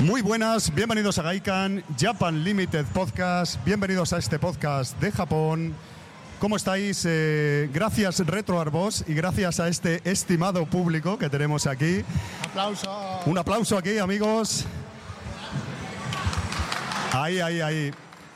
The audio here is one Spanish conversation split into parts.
Muy buenas, bienvenidos a Gaikan, Japan Limited Podcast, bienvenidos a este podcast de Japón. ¿Cómo estáis? Gracias RetroArboss y gracias a este estimado público que tenemos aquí. ¡Aplauso! Un aplauso aquí, amigos. Ahí.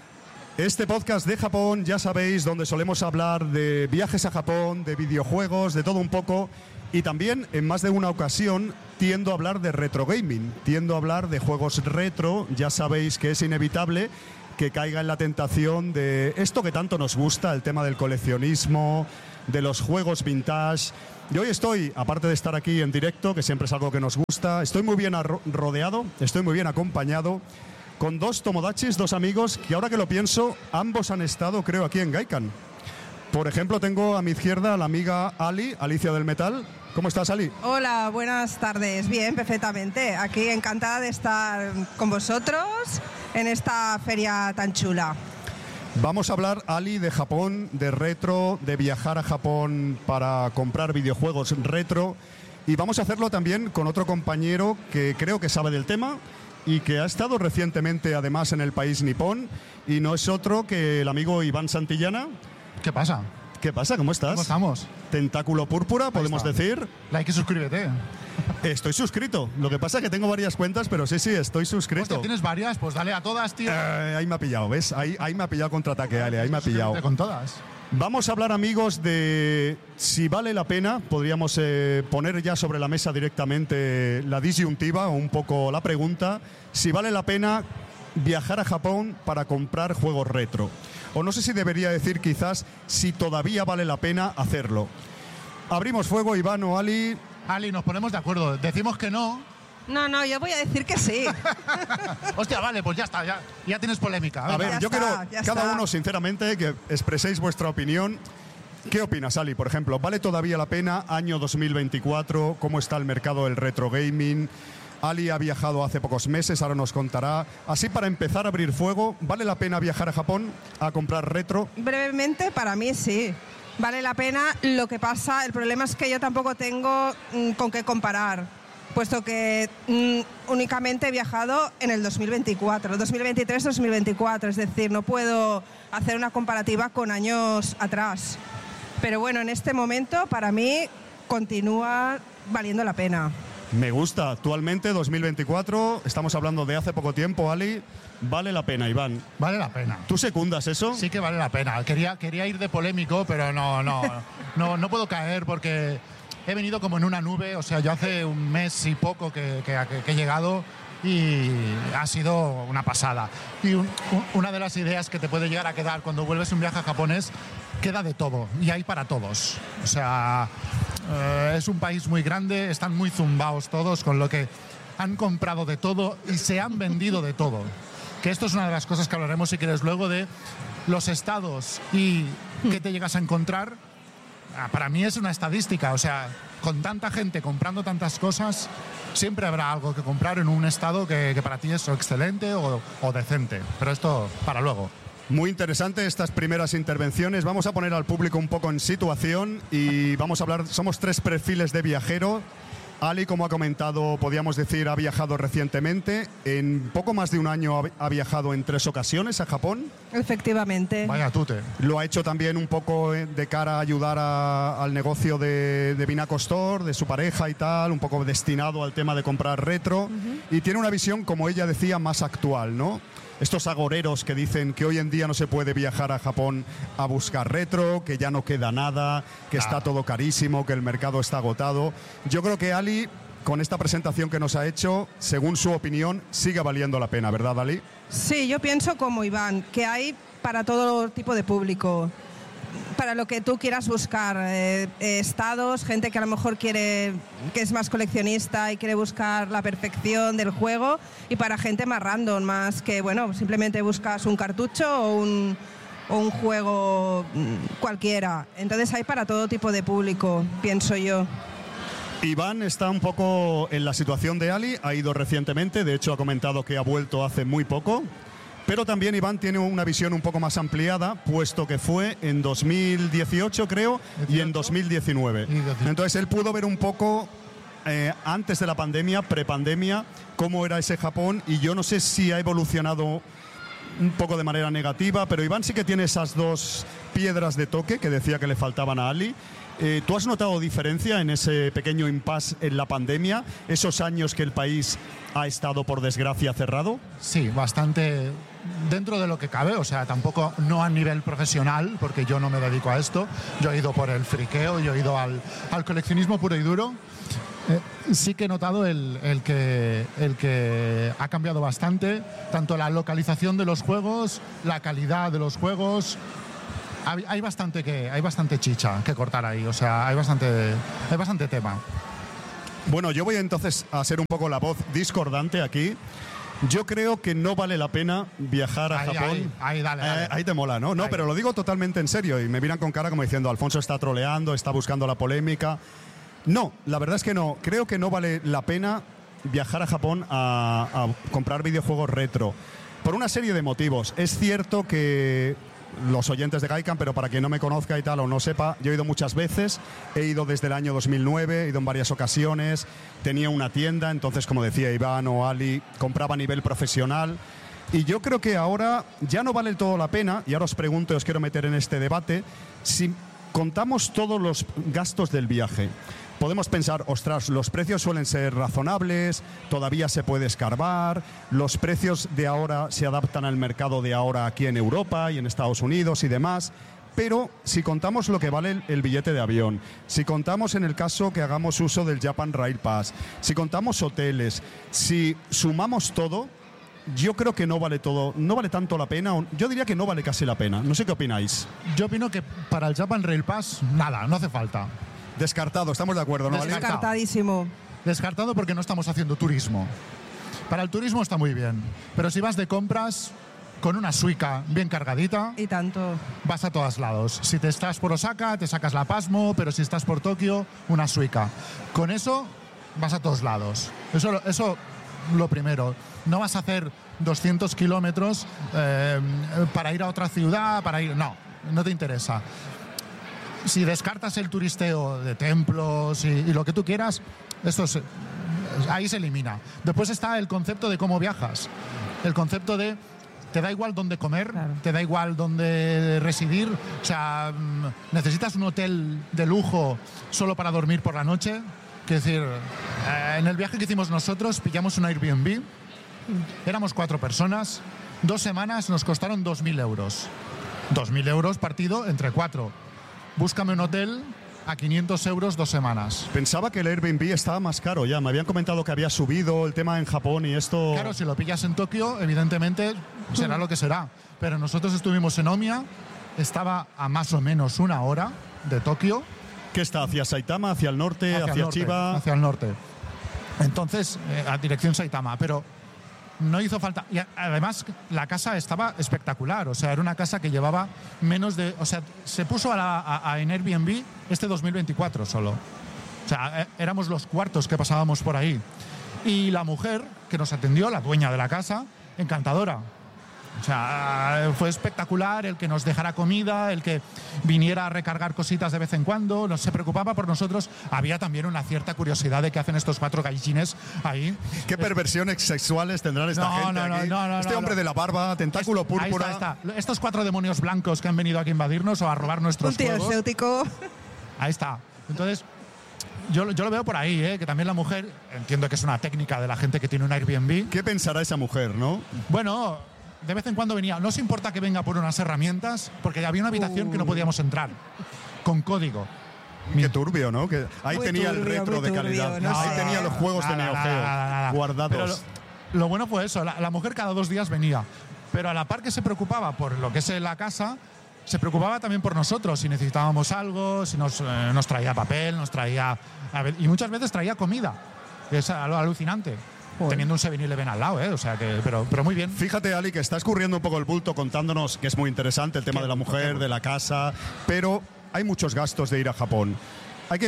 Este podcast de Japón, ya sabéis, donde solemos hablar de viajes a Japón, de videojuegos, de todo un poco. Y también, en más de una ocasión, tiendo a hablar de retro gaming, tiendo a hablar de juegos retro. Ya sabéis que es inevitable que caiga en la tentación de esto que tanto nos gusta, el tema del coleccionismo, de los juegos vintage. Y hoy estoy, aparte de estar aquí en directo, que siempre es algo que nos gusta, estoy muy bien rodeado, estoy muy bien acompañado, con dos tomodachis, dos amigos, que ahora que lo pienso, ambos han estado, creo, aquí en Gaikan. Por ejemplo, tengo a mi izquierda a la amiga Alicia del Metal. ¿Cómo estás, Ali? Hola, buenas tardes. Bien, perfectamente. Aquí encantada de estar con vosotros en esta feria tan chula. Vamos a hablar, Ali, de Japón, de retro, de viajar a Japón para comprar videojuegos retro. Y vamos a hacerlo también con otro compañero que creo que sabe del tema y que ha estado recientemente, además, en el país nipón. Y no es otro que el amigo Iván Santillana. ¿Qué pasa? ¿Qué pasa? ¿Cómo estás? ¿Cómo estamos? Tentáculo púrpura, podemos decir. Like y suscríbete. Estoy suscrito. Lo que pasa es que tengo varias cuentas, pero sí, estoy suscrito. Hostia, ¿tienes varias? Pues dale a todas, tío. Ahí me ha pillado, ¿ves? Ahí me ha pillado contraataque, Ale. Ahí me ha pillado. Con todas. Vamos a hablar, amigos, de si vale la pena. Podríamos poner ya sobre la mesa directamente la disyuntiva o un poco la pregunta. Si vale la pena viajar a Japón para comprar juegos retro. O no sé si debería decir quizás si todavía vale la pena hacerlo. Abrimos fuego, Iván o Ali. Ali, nos ponemos de acuerdo. Decimos que no. No, yo voy a decir que sí. Hostia, vale, pues ya está. Ya tienes polémica. A ver, yo quiero ya cada está. uno, sinceramente, que expreséis vuestra opinión. ¿Qué opinas, Ali? Por ejemplo, ¿vale todavía la pena año 2024? ¿Cómo está el mercado del retro gaming? Ali ha viajado hace pocos meses, ahora nos contará. Así, para empezar a abrir fuego, ¿vale la pena viajar a Japón a comprar retro? Brevemente, para mí sí. Vale la pena. Lo que pasa, el problema es que yo tampoco tengo con qué comparar, puesto que únicamente he viajado en el 2024, 2023-2024, es decir, no puedo hacer una comparativa con años atrás. Pero bueno, en este momento, para mí, continúa valiendo la pena. Me gusta. Actualmente, 2024, estamos hablando de hace poco tiempo, Ali. ¿Vale la pena, Iván? Vale la pena. ¿Tú secundas eso? Sí que vale la pena. Quería ir de polémico, pero no puedo caer porque he venido como en una nube. O sea, yo hace un mes y poco que he llegado y ha sido una pasada. Y una de las ideas que te puede llegar a quedar cuando vuelves un viaje a Japón es queda de todo y hay para todos. O sea, es un país muy grande, están muy zumbaos todos, con lo que han comprado de todo y se han vendido de todo. Que esto es una de las cosas que hablaremos, si quieres, luego de los estados y qué te llegas a encontrar. Para mí es una estadística, o sea, con tanta gente comprando tantas cosas, siempre habrá algo que comprar en un estado que para ti es o excelente o decente. Pero esto para luego. Muy interesante estas primeras intervenciones. Vamos a poner al público un poco en situación y vamos a hablar. Somos tres perfiles de viajero. Ali, como ha comentado, podríamos decir, ha viajado recientemente. En poco más de un año ha viajado en 3 ocasiones a Japón. Efectivamente. Vaya tute. Lo ha hecho también un poco de cara a ayudar al negocio de Binaco Store, de su pareja y tal, un poco destinado al tema de comprar retro. Y tiene una visión, como ella decía, más actual, ¿no? Estos agoreros que dicen que hoy en día no se puede viajar a Japón a buscar retro, que ya no queda nada, que está todo carísimo, que el mercado está agotado. Yo creo que Ali, con esta presentación que nos ha hecho, según su opinión, sigue valiendo la pena, ¿verdad, Ali? Sí, yo pienso como Iván, que hay para todo tipo de público. Para lo que tú quieras buscar, estados, gente que a lo mejor que es más coleccionista y quiere buscar la perfección del juego, y para gente más random, más que, bueno, simplemente buscas un cartucho o un juego cualquiera. Entonces hay para todo tipo de público, pienso yo. Iván está un poco en la situación de Ali, ha ido recientemente, de hecho ha comentado que ha vuelto hace muy poco. Pero también Iván tiene una visión un poco más ampliada, puesto que fue en 2018, creo, y en 2019. Entonces él pudo ver un poco antes de la pandemia, prepandemia, cómo era ese Japón, y yo no sé si ha evolucionado un poco de manera negativa, pero Iván sí que tiene esas dos piedras de toque que decía que le faltaban a Ali. ¿Tú has notado diferencia en ese pequeño impasse en la pandemia, esos años que el país ha estado, por desgracia, cerrado? Sí, bastante dentro de lo que cabe, o sea, tampoco no a nivel profesional, porque yo no me dedico a esto, yo he ido por el friqueo, yo he ido al coleccionismo puro y duro. Sí que he notado el que ha cambiado bastante, tanto la localización de los juegos, la calidad de los juegos. Hay bastante chicha que cortar ahí, o sea, hay bastante tema. Bueno, yo voy entonces a ser un poco la voz discordante aquí. Yo creo que no vale la pena viajar a Japón. Dale. Ahí te mola, ¿no? No, pero lo digo totalmente en serio y me miran con cara como diciendo, Alfonso está troleando, está buscando la polémica. No, la verdad es que no. Creo que no vale la pena viajar a Japón a comprar videojuegos retro. Por una serie de motivos. Es cierto que los oyentes de Gaikan, pero para quien no me conozca y tal o no sepa, yo he ido muchas veces, he ido desde el año 2009, he ido en varias ocasiones, tenía una tienda, entonces como decía Iván o Ali, compraba a nivel profesional, y yo creo que ahora ya no vale todo la pena, y ahora os pregunto y os quiero meter en este debate, si contamos todos los gastos del viaje. Podemos pensar, ostras, los precios suelen ser razonables, todavía se puede escarbar, los precios de ahora se adaptan al mercado de ahora aquí en Europa y en Estados Unidos y demás, pero si contamos lo que vale el billete de avión, si contamos en el caso que hagamos uso del Japan Rail Pass, si contamos hoteles, si sumamos todo, yo creo que no vale todo, no vale tanto la pena, yo diría que no vale casi la pena. No sé qué opináis. Yo opino que para el Japan Rail Pass, nada, no hace falta. Descartado, estamos de acuerdo, ¿no? Descartadísimo. Descartado porque no estamos haciendo turismo. Para el turismo está muy bien, pero si vas de compras con una Suica bien cargadita, y tanto, vas a todos lados. Si te estás por Osaka, te sacas la Pasmo, pero si estás por Tokio, una Suica. Con eso vas a todos lados. Eso lo primero. No vas a hacer 200 kilómetros para ir a otra ciudad, no te interesa. Si descartas el turisteo de templos y lo que tú quieras, ahí se elimina. Después está el concepto de cómo viajas. El concepto de te da igual dónde comer, claro, te da igual dónde residir. O sea, necesitas un hotel de lujo solo para dormir por la noche. Es decir, en el viaje que hicimos nosotros pillamos un Airbnb. Éramos 4 personas. 2 semanas nos costaron 2.000 euros. 2.000 euros partido entre 4. Búscame un hotel a 500 euros 2 semanas. Pensaba que el Airbnb estaba más caro ya. Me habían comentado que había subido el tema en Japón y esto... Claro, si lo pillas en Tokio, evidentemente será lo que será. Pero nosotros estuvimos en Omiya, estaba a más o menos 1 hora de Tokio. ¿Qué está? ¿Hacia Saitama? ¿Hacia el norte? ¿Hacia Chiba? Hacia el norte. Entonces, a dirección Saitama. Pero no hizo falta. Y además, la casa estaba espectacular. O sea, era una casa que llevaba menos de... O sea, se puso en Airbnb este 2024 solo. O sea, éramos los cuartos que pasábamos por ahí. Y la mujer que nos atendió, la dueña de la casa, encantadora. O sea, fue espectacular el que nos dejara comida, el que viniera a recargar cositas de vez en cuando, no se preocupaba por nosotros. Había también una cierta curiosidad de qué hacen estos 4 gaijines ahí. ¿Qué perversiones sexuales tendrán esta gente aquí? Este hombre de la barba, tentáculo púrpura. Ahí está. Estos 4 demonios blancos que han venido aquí a invadirnos o a robar nuestros juegos. Un tío excéutico. Ahí está. Entonces, yo lo veo por ahí, que también la mujer, entiendo que es una técnica de la gente que tiene un Airbnb. ¿Qué pensará esa mujer, no? Bueno, de vez en cuando venía. No os importa que venga por unas herramientas, porque había una habitación que no podíamos entrar, con código. Qué turbio, ¿no? Que ahí muy tenía turbio, el retro de calidad. No ahí tenía los juegos de Neo Geo guardados. Pero lo bueno fue eso. La mujer cada 2 días venía. Pero a la par que se preocupaba por lo que es la casa, se preocupaba también por nosotros. Si necesitábamos algo, si nos traía papel, nos traía... y muchas veces traía comida. Es algo alucinante. Joder. Teniendo un 7-Eleven al lado, o sea que, pero muy bien. Fíjate, Ali, que está escurriendo un poco el bulto contándonos que es muy interesante el tema de la mujer, de la casa, pero hay muchos gastos de ir a Japón. Hay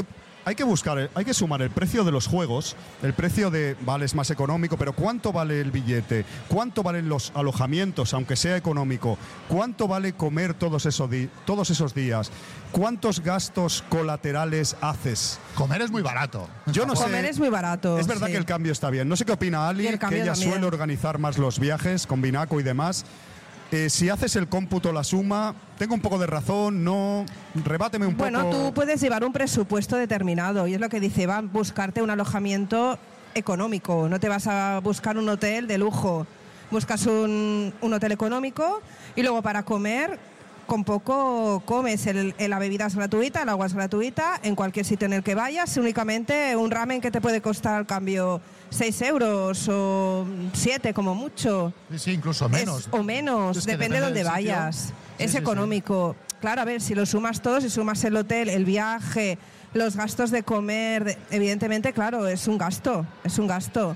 hay que buscar, hay que sumar el precio de los juegos, el precio de, vale, es más económico, pero ¿cuánto vale el billete? ¿Cuánto valen los alojamientos, aunque sea económico? ¿Cuánto vale comer todos esos días? ¿Cuántos gastos colaterales haces? Comer es muy barato. Yo no sé. Comer es muy barato. Es verdad sí. que el cambio está bien. No sé qué opina Ali, que ella suele organizar más los viajes con Binaco y demás. Si haces el cómputo, la suma, tengo un poco de razón, no, rebáteme un poco. Bueno, tú puedes llevar un presupuesto determinado y es lo que dice Iván, buscarte un alojamiento económico, no te vas a buscar un hotel de lujo, buscas un hotel económico y luego para comer, con poco comes, la bebida es gratuita, el agua es gratuita, en cualquier sitio en el que vayas, únicamente un ramen que te puede costar al cambio 6 euros o 7 como mucho. Sí, incluso menos. O menos, Es que depende de dónde del sitio. vayas. Sí, Es sí, económico. Claro, a ver, si lo sumas todo, si sumas el hotel, el viaje, los gastos de comer, evidentemente, claro, es un gasto, es un gasto.